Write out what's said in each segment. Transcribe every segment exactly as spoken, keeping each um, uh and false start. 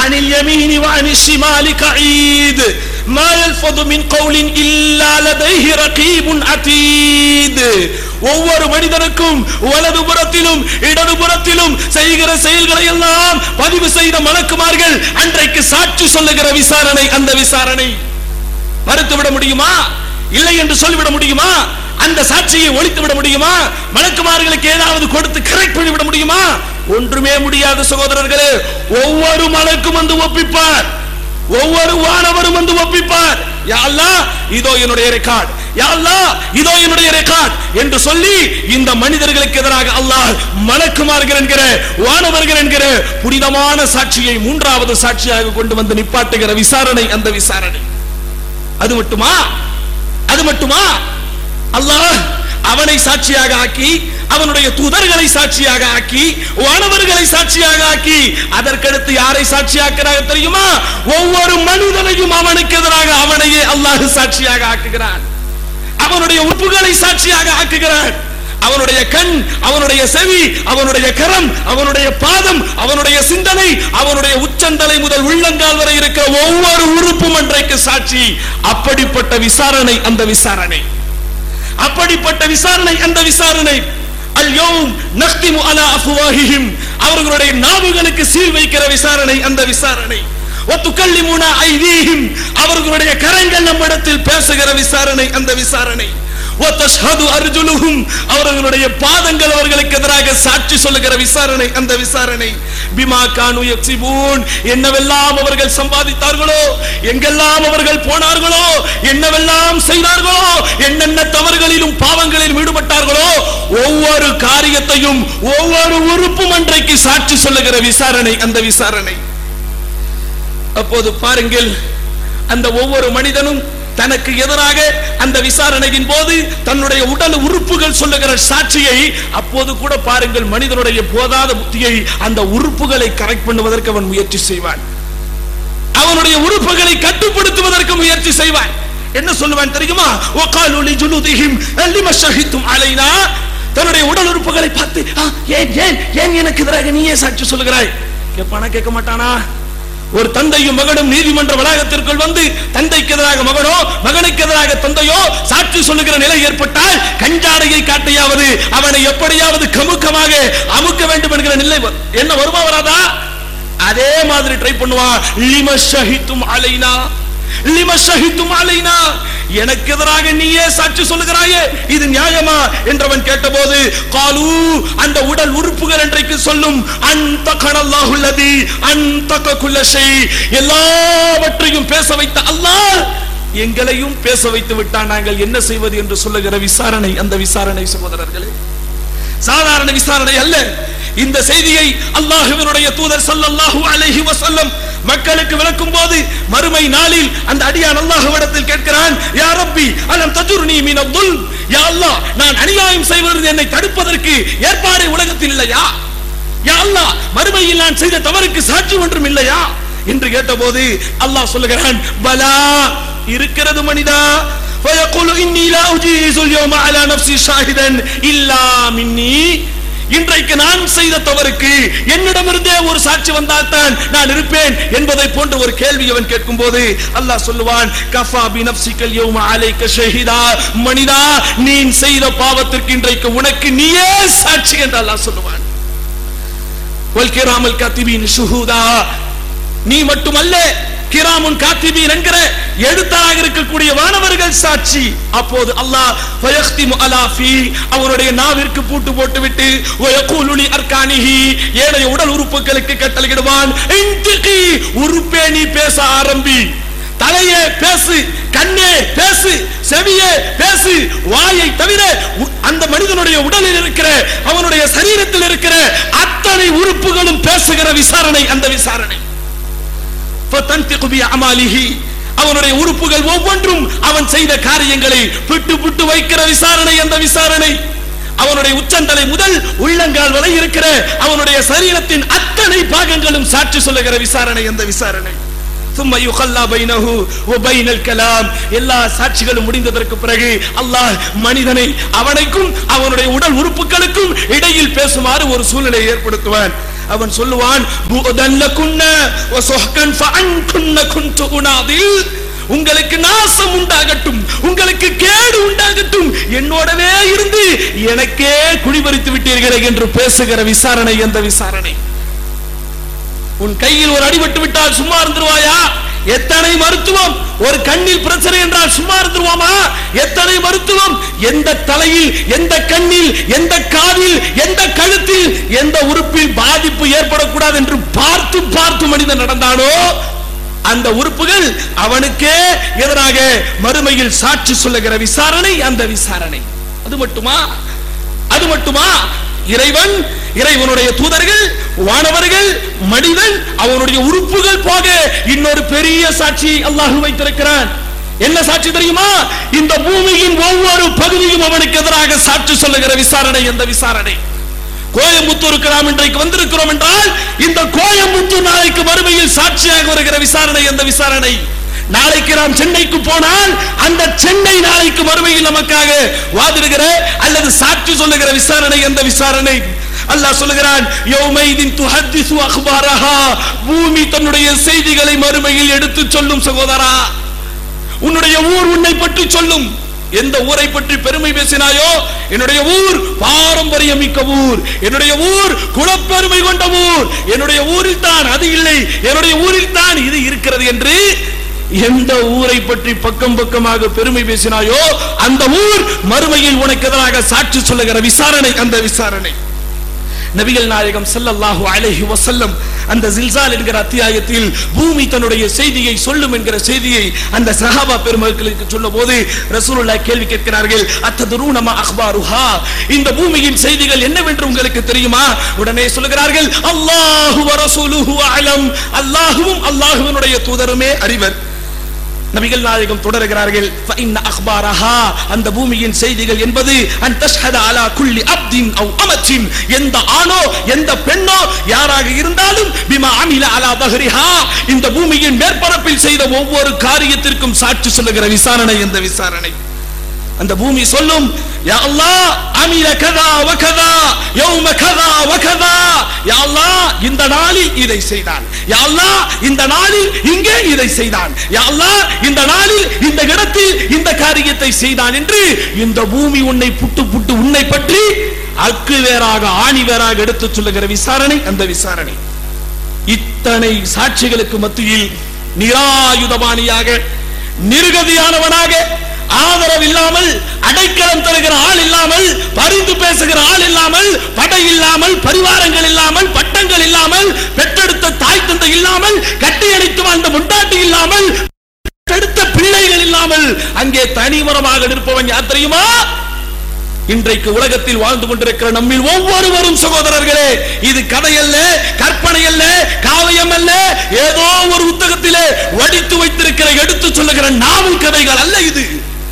அனில் யமீனி வ அனிஷ் ஷிமாலி கஈத் மா யல்ஃபது மின் கௌலின் இல்லா லதைஹி ரகீபுன் அதீத். ஒவ்வொரு மனிதனுக்கும் வலதுபுறத்திலும் இடதுபுறத்திலும் செய்கிற செயல்களை எல்லாம் பதிவு செய்த மலக்குமார்கள் அன்றைக்கு சாட்சி சொல்லுகிற விசாரணை அந்த விசாரணை. மறுத்துவிட முடியுமா? இல்லை என்று சொல்லிவிட முடியுமா? அந்த சாட்சியை ஒழித்து விட முடியுமா? மலக்குமார்களுக்கு ஏதாவது கொடுத்து கரெக்ட் பண்ணிவிட முடியுமா? ஒன்றுமே முடியாது சகோதரர்களே. ஒவ்வொரு மலக்கும் வந்து ஒப்பிப்பார், ஒவ்வொரு வானவரும் வந்து ஒப்பிப்பார். யா அல்லாஹ் இதோ என்னுடைய ரெக்கார்ட், யா அல்லாஹ் இதோ என்னுடைய ரெக்கார்ட் என்று சொல்லி இந்த மனிதர்களுக்கு எதிராக அல்லாஹ் மலக்குமார்கள் என்கிற வானவர்கள் என்கிற புனிதமான சாட்சியை மூன்றாவது சாட்சியாக கொண்டு வந்து நிப்பாட்டுகிற விசாரணை அந்த விசாரணை. அது மட்டுமா? அது மட்டுமா? அல்லாஹ் அவனை சாட்சியாக ஆக்கி, அவனுடைய தூதர்களை சாட்சியாக ஆக்கி, வானவர்களை சாட்சியாக ஆக்கி, அதற்கடுத்து யாரை சாட்சியாக்குறாங்க தெரியுமா? ஒவ்வொரு மனிதனையும் அவனுக்கு எதிராக அவனையே அல்லாஹ் சாட்சியாக ஆக்குகிறான். அவனுடைய உறுப்புகளை சாட்சியாக ஆக்குகிறான். அவனுடைய கண், அவனுடைய செவி, அவனுடைய கரம், அவனுடைய பாதம், அவனுடைய சிந்தனை, அவனுடைய உச்சந்தலை முதல் உள்ளங்கால் வரை இருக்கிற ஒவ்வொரு உறுப்பும் அன்றைக்கு சாட்சி. அப்படிப்பட்ட விசாரணை அந்த விசாரணை, அப்படிப்பட்ட விசாரணை அந்த விசாரணை. அல்யௌம் நக்திமு அலா அஃப்வாஹிஹிம், அவர்களுடைய நாவுகளுக்கு சீல் வைக்கிற விசாரணை அந்த விசாரணை. வதுகல்லிமுனா ஐதீஹிம், அவர்களுடைய கரங்கள் நம்மிடத்தில் பேசுகிற விசாரணை அந்த விசாரணை. வதஷ்ஹது அர்ஜுலுஹும், அவர்களுடைய பாதங்கள் அவர்களுக்கு எதிராக சாட்சி சொல்லுகிற விசாரணை அந்த விசாரணை. பிமா கானு யக்ஸிபூன், என்னவெல்லாம் அவர்கள் சம்பாதித்தார்களோ, எங்கெல்லாம் அவர்கள் போனார்களோ, என்னவெல்லாம் செய்தார்களோ, என்னென்ன தவறுகளிலும் பாவங்களிலும் ஈடுபட்டார்களோ, ஒவ்வொரு காரியத்தையும் ஒவ்வொரு உறுப்பும் அன்றைக்கு சாட்சி சொல்லுகிற விசாரணை அந்த விசாரணை. அப்போது பாருங்கள், அந்த ஒவ்வொரு மனிதனும் தனக்கு எதிராக அந்த விசாரணையின் போது தன்னுடைய உடல் உறுப்புகள் சொல்லுகிற சாட்சியை, அப்போது கூட பாருங்கள் மனிதனுடைய போதாத புத்தியை அந்த உறுப்புகளை கரெக்ட் பண்ணுவதற்கு அவன் முயற்சி செய்வான். அவனுடைய உறுப்புகளை கட்டுப்படுத்துவதற்கு முயற்சி செய்வான். என்ன சொல்லுவான் தெரியுமா? வகாலு லிஜுலுதிஹிம் லிமா ஷஹிதும் அலைனா, தன்னுடைய உடல் உறுப்புகளை பார்த்து ஏன் ஏன் ஏன் எனக்கு எதிராக நீயே சாட்சி சொல்லுகிறாய்? கேட்பானா? கேட்க மாட்டானா? ஒரு தந்தையும் மகனும் நீதிமன்ற வளாகத்திற்குள் வந்து தந்தைக்கு எதிராக மகனோ, மகனுக்கு எதிராக தந்தையோ சாட்சி சொல்லுகிற நிலை ஏற்பட்டால் கஞ்சாடையை காட்டியாவது அவனை எப்படியாவது கமுக்கமாக அமுக்க வேண்டும் என்கிற நிலை என்ன வருமா? வராதா? அதே மாதிரி ட்ரை பண்ணுவான். லிமா ஷஹிதும் அலைனா, லிமா ஷஹிதும் அலைனா, எனக்கு எதிராக நீயே சாட்சி சொல்லுகிறாயே, இது நியாயமா என்றவன் கேட்டபோது, காலு, அந்த உடல் உறுப்புகள் என்றைக்கு சொல்லும், அன்தகனல்லாஹு அல்லதி அன்தக குல்ல ஷை, எல்லாவற்றையும் பேச வைத்த அல்லாஹ் எங்களையும் பேச வைத்து விட்டான், நாங்கள் என்ன செய்வது என்று சொல்லுகிற விசாரணை அந்த விசாரணை. சகோதரர்களே, சாதாரண விசாரணை அல்ல. இந்த செய்தியை அல்லாஹ்வினுடைய தூதர் ஸல்லல்லாஹு அலைஹி வஸல்லம் மக்களுக்கு விளக்கும் போது மறுமை நாளில் அந்த அடியான் அல்லாஹ்விடத்தில் கேட்கிறான், யா ரப்பி அலம் தஜுர்னி மினல் துல்ம், யா அல்லாஹ் நான் அநியாயம் செய்வதிலிருந்து என்னை தடுப்பதற்கு ஏற்பாடு உலகத்தில் இல்லையா? யா அல்லாஹ் மறுமையில் நான் செய்த தவறுக்கு சாட்சி ஒன்றும் இல்லையா என்று கேட்டபோது அல்லாஹ் சொல்லுகிறான், பலா, இருக்கிறது மனிதா. فيقول إني لا أجيز اليوم على نفسي شاهدا إلا مني, இன்றைக்கு நான் செய்த தவறுக்கு என்னிடமிருந்தே ஒரு சாட்சி வந்தால்தான் நான் இருப்பேன் என்பதை போன்ற ஒரு கேள்வி அவன் கேட்கும் போது அல்லாஹ் சொல்லுவான், கஃபா பி நஃப்ஸிகல் யௌம அலைக ஷஹீதா, மனிதா நீ செய்த பாவத்திற்கு இன்றைக்கு உனக்கு நீயே சாட்சி என்று அல்லாஹ் சொல்லுவான். வல் கிராமல் காத்திபீன் ஷுஹூதா, நீ மட்டுமல்ல கிராமுன் காத்திபீன் என்கிற எழுத்தாக இருக்கக்கூடிய வானவர்கள் சாட்சி. அப்போது அல்லாஹ் ஃபயக்திமு அலா ஃபீ, அவருடைய நாவிற்கு பூட்டு போட்டுவிட்டு வயகூலு லி அர்கானிஹி, ஏனைய உடல் உறுப்புகளுக்கு கட்டளையிடுவான், இன்திகி, உறுப்பே நீ பேச ஆரம்பி, தலையே பேசு, கண்ணே பேசு, செவியே பேசு, வாயை தவிர அந்த மனிதனுடைய உடலில் இருக்கிற அவனுடைய சரீரத்தில் இருக்கிற அத்தனை உறுப்புகளும் பேசுகிற விசாரணை அந்த விசாரணை. அவனுடைய உறுப்புகள் ஒவ்வொன்றும் அவன் செய்த காரியங்களை பிட்டு பிட்டு வைக்கிற விசாரணை அந்த விசாரணை. அவனுடைய உச்சந்தலை முதல் உள்ளங்கால் வரை இருக்கிற அவனுடைய சரீரத்தின் அத்தனை பாகங்களும் சாட்சி சொல்லுகிற விசாரணை அந்த விசாரணை. சும்மா யுகல்லா பைனஹு வ பைனல் கலாம், எல்லா சாட்சிகளும் முடிந்ததற்கு பிறகு அல்லாஹ் மனிதனை அவனுக்கும் அவனுடைய உடல் உறுப்புகளுக்கும் இடையில் பேசுமாறு ஒரு சூழ்நிலையை ஏற்படுத்துவான். அவன் சொல்லுவான், புஅதன் லகுன்ன வ சுஹ்கன் ஃபஅன்குன்ன குன்து உனாதில், உங்களுக்கு நாசம் உண்டாகட்டும், உங்களுக்கு கேடு உண்டாகட்டும், என்னோடவே இருந்து எனக்கே குடிபறித்து விட்டீர்களே என்று பேசுகிற விசாரணை எந்த விசாரணை? உன் கையில் ஒரு அடிபட்டு விட்டால் சும்மா இருந்துருவாயா? எத்தனை மருத்துவம்! ஒரு கண்ணில் பிரச்சனை என்றால் சும்மா இருந்துருவாமா? எத்தனை மருத்துவம்! எந்த தலையில், எந்த கண்ணில், எந்த காதில், எந்த கழுத்தில், எந்த உறுப்பில் பாதிப்பு ஏற்படக்கூடாது என்று பார்த்து பார்த்து மனிதன் நடந்தானோ அந்த உறுப்புகள் அவனுக்கே எதிராக மறுமையில் சாட்சி சொல்லுகிற விசாரணை அந்த விசாரணை. அது மட்டுமா? அது மட்டுமா? இறைவன், இறைவனுடைய தூதர்கள், வானவர்கள், மனிதன், அவனுடைய உறுப்புகள் போக இன்னொரு பெரிய சாட்சி அல்லாஹ் வைத்திருக்கிறான். என்ன சாட்சி தெரியுமா? இந்த பூமியின் ஒவ்வொரு பகுதியும் அவனுக்கு எதிராக சாட்சி சொல்லுகிற விசாரணை எந்த விசாரணை? கோயம்புத்தூருக்கு நாம் இன்றைக்கு வந்திருக்கிறோம் என்றால் இந்த கோயம்புத்தூர் நாளைக்கு மறுமையில் சாட்சியாக வருகிற விசாரணை எந்த விசாரணை? நாளைக்கு நாம் சென்னைக்கு போனால் அந்த சென்னை நாளைக்கு மறுமையில் நமக்காக வாதிடுகிற அல்லது சாட்சி சொல்லுகிற விசாரணை எந்த விசாரணை? அல்லாஹ் சொல்லுகிறான், யௌமைதின் துஹத்திசு அக்பாரஹா, பூமி தன்னுடைய செய்திகளை மறுமையில் எடுத்து சொல்லும். சகோதரா, உன்னுடைய ஊர் உன்னை பற்றி சொல்லும். எந்த ஊரை பற்றி பெருமை பேசினாயோ, என்னுடைய ஊர் பாரம்பரியம் மிக்க ஊர், என்னுடைய ஊர் குலப்பெருமை கொண்ட ஊர், என்னுடைய ஊரில் தான் அது இல்லை, என்னுடைய ஊரில் தான் இது இருக்கிறது என்று எந்த ஊரை பற்றி பக்கம் பக்கமாக பெருமை பேசினாயோ அந்த ஊர் மறுமையில் உனக்கு எதிராக சாட்சி சொல்லுகிற விசாரணை அந்த விசாரணை. நபிகள் நாயகம் ஸல்லல்லாஹு அலைஹி வஸல்லம் அந்த ஜில்சால் என்கிற அத்தியாயத்தில் பூமி தன்னுடைய செய்தியை சொல்லும் என்கிற செய்தியை அந்த சஹாபா பெருமக்களுக்கு சொல்லும்போது ரசூலுல்லாஹ் கேள்வி கேட்கிறார்கள், அத்ததுரூன மா அக்பாருஹா, இந்த பூமியின் செய்திகள் என்னவென்று உங்களுக்கு தெரியுமா? உடனே சொல்கிறார்கள், அல்லாஹு வ ரசூலுஹு அலம், அல்லாஹ்வும் அல்லாஹ்வினுடைய தூதருமே அறிவர். நபிகள் நாயகம் தொடர்கிறார்கள், ஃபஇன்ன அக்பாரஹா, அந்த பூமியின் செய்திகள் என்பது அன் தஷ்ஹத அலா குல்லி அப்தின் அவ் அமத்தின், எந்த ஆணோ எந்த பெண்ணோ யாராக இருந்தாலும் பிமா அமில அலா தஹ்ரிஹா, இந்த பூமியின் மேற்பரப்பில் செய்த ஒவ்வொரு காரியத்திற்கும் சாட்சி சொல்லுகிற விசாரணை எந்த விசாரணை? அந்த பூமி சொல்லும், யா அல்லாஹ் அமில கதா வ கதா யௌம கதா வ கதா, யா அல்லாஹ் இந்த நாளில் இதை செய்தான், யா அல்லாஹ் இந்த நாளில் இங்கே இதை செய்தான், யா அல்லாஹ் இந்த நாளில் இந்த இடத்தில் இந்த காரியத்தை செய்தான் என்று இந்த பூமி உன்னை புட்டு புட்டு உன்னை பற்றி அக்கு வேறாக ஆணி வேறாக எடுத்து சொல்லுகிற விசாரணை அந்த விசாரணை. இத்தனை சாட்சிகளுக்கு மத்தியில் நிராயுதபாணியாக, நிர்கதியானவனாக, ஆதரவு இல்லாமல், அடைக்கலம் தருகிற ஆள் இல்லாமல், பரிந்து பேசுகிற ஆள் இல்லாமல், படை இல்லாமல், பரிவாரங்கள் இல்லாமல், பட்டங்கள் இல்லாமல், பெற்றெடுத்த தாய் தந்தை இல்லாமல், கட்டி அணைத்து வாழ்ந்த முண்டாட்டி இல்லாமல், பெற்றெடுத்த பிள்ளைகள் இல்லாமல் அங்கே தனிமரமாக நிற்பவன் யார் தெரியுமா? இன்றைக்கு உலகத்தில் வாழ்ந்து கொண்டிருக்கிற நம்மில் ஒவ்வொருவரும் சகோதரர்களே. இது கதை அல்ல, கற்பனை அல்ல, காவியம் அல்ல, ஏதோ ஒரு புத்தகத்திலே வடித்து வைத்திருக்கிற எடுத்து சொல்லுகிற நாவல் கதைகள் அல்ல இது.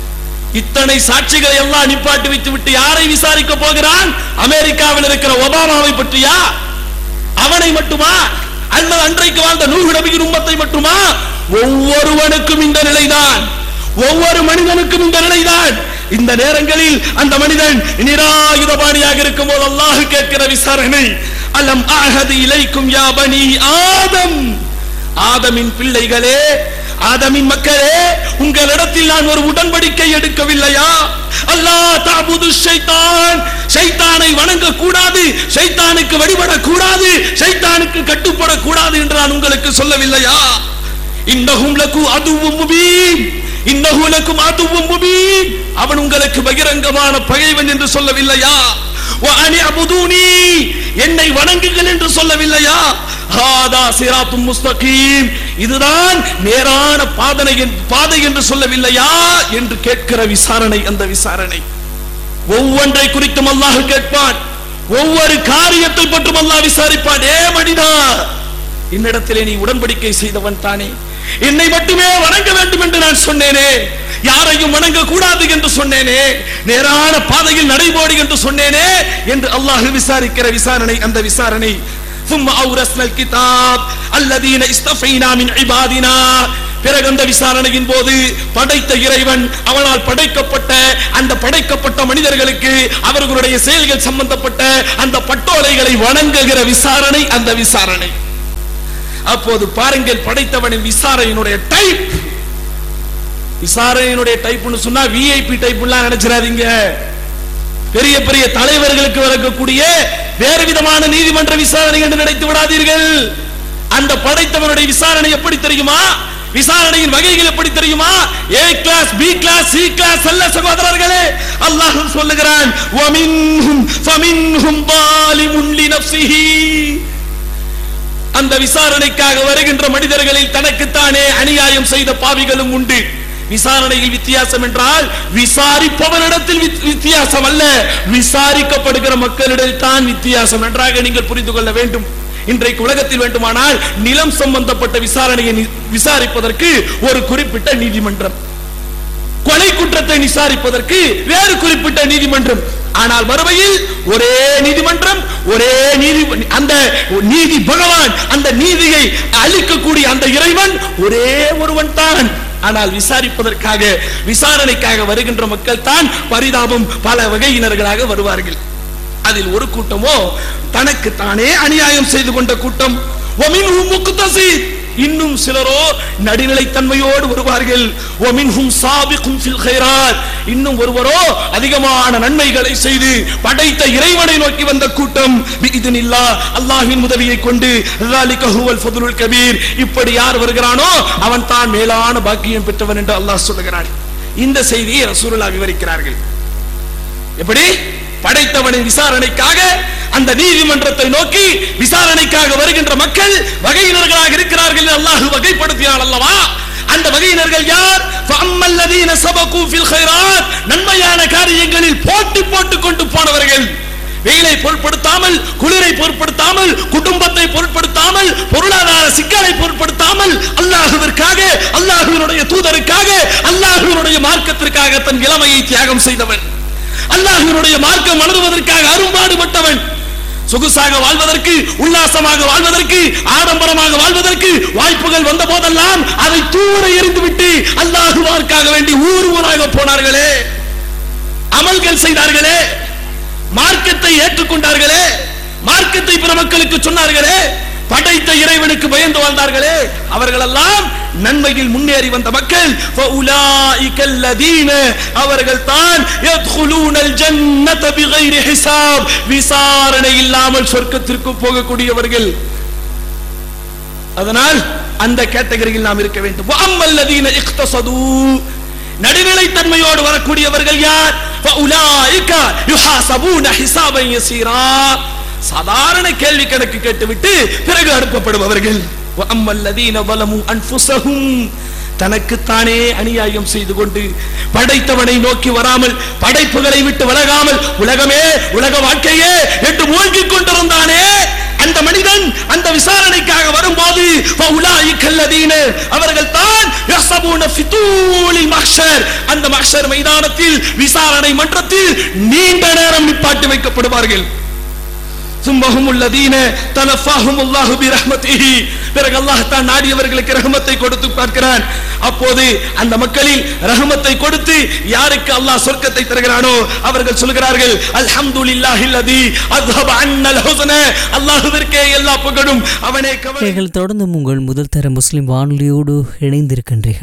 இத்தனை சாட்சிகளை எல்லாம் நிப்பாட்டி வைத்து விட்டு யாரை விசாரிக்க போகிறான்? அமெரிக்காவில் இருக்கிற ஒபாமாவை பற்றியா? அவனை மட்டுமா? அல்லது அன்றைக்கு வாழ்ந்த நூஹ் நபியின் உம்மத்தை மட்டுமா? ஒவ்வொருவனுக்கும் இந்த நிலைதான், ஒவ்வொரு மனிதனுக்கும் இந்த நிலைதான். இந்த நேரங்களில் அந்த மனிதன் நிராயுதபாணியாக இருக்கும் போது அல்லாஹ் கேட்கிற விசாரணை, அலம் அஹது இலைக்கும் யா பனி ஆதம், ஆதமின் பிள்ளைகளே, ஆதமின் மக்களே, உங்களிடத்தில் நான் ஒரு உடன்படிக்கை எடுக்கவில்லையா? அல்லாஹ் தஅபுது ஷைத்தான், ஷைத்தானை வணங்க கூடாது, ஷைத்தானுக்கு வழிபடக் கூடாது, ஷைத்தானுக்கு கட்டுப்படக் கூடாது என்று நான் உங்களுக்கு சொல்லவில்லையா? இன்னஹும் லகு அதுவும் முபீன், இன்னஹு லகும் அதுவும் முபீன், அவன் உங்களுக்கு பகிரங்கமான பகைவன் என்று சொல்லவில்லையா? வ அனிஅபுதூனி, என்னை வணங்குங்கள் என்று சொல்லவில்லையா? ஹாதா சிராத்தும் முஸ்தகீம், இதுதான் நேரான பாதை பாதை என்று சொல்லவில்லையா என்று கேட்கிற விசாரணை அந்த விசாரணை. ஒவ்வொன்றை குறித்தும் அல்லாஹ் கேட்பான், ஒவ்வொரு காரியத்தை பற்றும் அல்லாஹ் விசாரிப்பான். ஏ மனிதா, என்னிடத்திலே நீ உடன்படிக்கை செய்தவன் தானே, என்னை மட்டுமே வணங்க வேண்டும் என்று நான் சொன்னேனே, யாரையும் வணங்க கூடாது என்று சொன்னேனே, நேரான பாதையில் நடைபோடு என்று சொன்னேனே என்று அல்லாஹ் விசாரிக்கிற விசாரணை அந்த விசாரணை. ثم أورثنا الكتاب الذين استفينا من عبادنا பிறகு அந்த விசாரணையின் போது படைத்த இறைவன் அவனால் படைக்கப்பட்ட அந்த படைக்கப்பட்ட மனிதர்களுக்கு அவர்களுடைய செயல்கள் சம்பந்தப்பட்ட அந்த பட்டோலைகளை வணங்குகிற விசாரணை அந்த விசாரணை. அப்போது பாருங்கள், படைத்தவனின் விசாரணையினுடைய டைப். விசாரணையினுடைய டைப்னு சொன்னா விஐபி டைப்லாம் நினைச்சிடாதீங்க. பெரிய பெரிய தலைவர்களுக்கு வரக்கூடிய வேறு விதமான நீதிமன்ற விசாரணை என்று நினைத்து விடாதீர்கள். அந்த படைத்தவனுடைய விசாரணை எப்படி தெரியுமா? விசாரணையின் வகைகள் எப்படி தெரியுமா? A class, B class, C class அல்ல சகோதரர்களே. அல்லாஹ் சொல்லுகிறான், வமின்ஹும் ஃபமின்ஹும் ஸாலிமுன் லினஃப்ஸிஹி. அந்த விசாரணைக்காக வருகின்ற மனிதர்களில் தனக்குத்தானே அநியாயம் செய்த பாவிகளும் உண்டு. விசாரணையில் வித்தியாசம் என்றால் விசாரிப்பவரிடத்தில் வித்தியாசம் அல்ல, விசாரிக்கப்படுகிற மக்களிடையே தான் வித்தியாசம். நன்றாக நீங்கள் புரிந்து கொள்ள வேண்டும். இன்றைக்கு உலகத்தில் வேண்டுமானால் நிலம் சம்பந்தப்பட்ட விசாரணையை விசாரிப்பதற்கு ஒரு குறிப்பிட்ட நீதிமன்றம், கொலை குற்றத்தை விசாரிப்பதற்கு வேறு குறிப்பிட்ட நீதிமன்றம். ஆனால் மறுமையில் ஒரே நீதிமன்றம், ஒரே நீதி. அந்த நீதி பகவான், அந்த நீதியை அளிக்கக்கூடிய அந்த இறைவன் ஒரே ஒருவன் தான். ஆனால் விசாரிப்பதற்காக விசாரணைக்காக வருகின்ற மக்கள் தான் பரிதாபம் பல வகையினர்களாக வருவார்கள். அதில் ஒரு கூட்டமோ தனக்கு தானே அநியாயம் செய்து கொண்ட கூட்டம். இன்னும் சிலரோ நடுநிலைத்தன்மையோடு வருவார்கள். இன்னும் ஒருவரோ அதிகமான நன்மைகளை செய்து படைத்த இறைவனை நோக்கி வந்த கூட்டம். அல்லாஹ்வின் உதவியை கொண்டு இப்படி யார் வருகிறானோ அவன் தான் மேலான பாக்கியம் பெற்றவன் என்று அல்லாஹ் சொல்லுகிறான். இந்த செய்தியை ரசூலுல்லாஹ் விவரிக்கிறார்கள். எப்படி படைத்தவனின் விசாரணைக்காக அந்த நீதிமன்றத்தை நோக்கி விசாரணைக்காக வருகின்ற மக்கள் வகையினர்களாக இருக்கிறார்கள். அல்லாஹ் வகைப்படுத்தினான் அல்லவா? அந்த வகையினர்கள் யார்? ஃபஅம்மல்லதீன சபகு ஃபில் கைராத், நன்மையான காரியங்களில் போட்டி போட்டுக் கொண்டு போனவர்கள். வெயிலை பொருட்படுத்தாமல், குளிரை பொருட்படுத்தாமல், குடும்பத்தை பொருட்படுத்தாமல், பொருளாதார சிக்கலை பொருட்படுத்தாமல் அல்லாஹ்விற்காக, அல்லாஹ்வினுடைய தூதருக்காக, அல்லாஹ்வினுடைய மார்க்கத்திற்காக தன் இளமையை தியாகம் செய்தவன், அல்லாஹ்வினுடைய மார்க்கம் வளருவதற்காக அரும்பாடுபட்டவன், சொகுசாக வாழ்வதற்கு, உல்லாசமாக வாழ்வதற்கு, ஆடம்பரமாக வாழ்வதற்கு வாய்ப்புகள் வந்த போதெல்லாம் அதை தூர எறிந்துவிட்டு அல்லாஹ்வுக்காக வேண்டி ஊர் ஊராக போனார்களே, அமல்கள் செய்தார்களே, மார்க்கத்தை ஏற்றுக்கொண்டார்களே, மார்க்கத்தை பிற மக்களுக்கு சொன்னார்களே, படைத்த இறைவனுக்கு பயந்து வாழ்ந்தார்களே, அவர்களெல்லாம் நன்மையில் முன்னேறி வந்த மக்கள். அவர்கள் தான் விசாரணை இல்லாமல் சொர்க்கத்திற்கு போகக்கூடியவர்கள். அதனால் அந்த கேட்டகரியில் நாம் இருக்க வேண்டும். நடுநிலைத்தன்மையோடு வரக்கூடியவர்கள் யார்? சாதாரண கேள்வி கணக்கு கேட்டுவிட்டு பிறகு அனுப்பப்படுபவர்கள். தனக்குத்தானே அநியாயம் செய்து கொண்டு படைத்தவனை நோக்கி வராமல், படைப்புகளை விட்டு விலகாமல், உலகமே உலக வாழ்க்கையே என்று மூழ்கிக் கொண்டிருந்தானே அந்த மனிதன் அந்த விசாரணைக்காக வரும்போது அவர்கள் தான் அந்த மஹ்ஷர் மைதானத்தில், விசாரணை மன்றத்தில் நீண்ட நேரம் நிப்பாட்டி வைக்கப்படுவார்கள். பிறகு அல்லாஹ் தான் நாடியவர்களுக்கு ரஹ்மத்தை கொடுத்து பார்க்கிறான். அப்போது அந்த மக்களில் ரஹ்மத்தை கொடுத்து யாருக்கு அல்லாஹ் சொர்க்கத்தை தருகிறானோ அவர்கள் சொல்கிறார்கள், அல்ஹம்துலில்லாஹில்லதி அஸ்ஹப அன்னல் ஹுஸ்ன, அல்லாஹ்விற்கே எல்லா புகழும், அவனே கவலை. தொடர்ந்து உங்கள் முதல் தர முஸ்லிம் வானொலியோடு இணைந்திருக்கின்றீர்கள்.